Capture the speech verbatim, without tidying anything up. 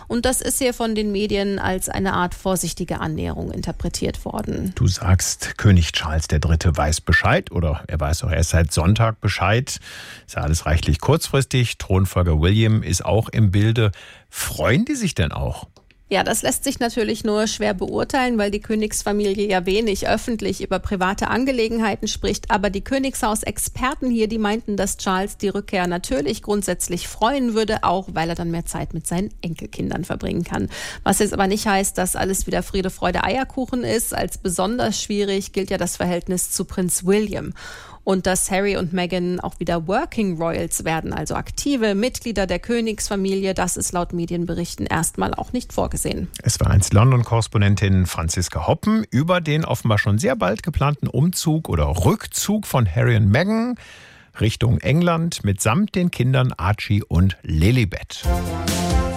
Und das ist hier von den Medien als eine Art vorsichtige Annäherung interpretiert worden. Du sagst, König Charles der Dritte weiß Bescheid oder er weiß auch erst seit Sonntag Bescheid. Ist ja alles reichlich kurzfristig. Thronfolger William ist auch im Bilde. Freuen die sich denn auch? Ja, das lässt sich natürlich nur schwer beurteilen, weil die Königsfamilie ja wenig öffentlich über private Angelegenheiten spricht. Aber die Königshaus-Experten hier, die meinten, dass Charles die Rückkehr natürlich grundsätzlich freuen würde, auch weil er dann mehr Zeit mit seinen Enkelkindern verbringen kann. Was jetzt aber nicht heißt, dass alles wieder Friede, Freude, Eierkuchen ist. Als besonders schwierig gilt ja das Verhältnis zu Prinz William. Und dass Harry und Meghan auch wieder Working Royals werden, also aktive Mitglieder der Königsfamilie, das ist laut Medienberichten erstmal auch nicht vorgesehen. Es war einst London-Korrespondentin Franziska Hoppen über den offenbar schon sehr bald geplanten Umzug oder Rückzug von Harry und Meghan Richtung England mitsamt den Kindern Archie und Lilibet.